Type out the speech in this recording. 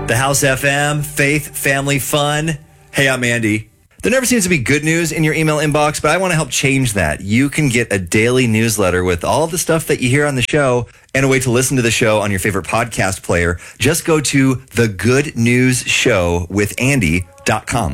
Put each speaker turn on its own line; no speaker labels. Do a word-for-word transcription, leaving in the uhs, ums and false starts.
The House F M, faith, family, fun. Hey, I'm Andy. There never seems to be good news in your email inbox, but I want to help change that. You can get a daily newsletter with all the stuff that you hear on the show and a way to listen to the show on your favorite podcast player. Just go to the good news show with andy dot com.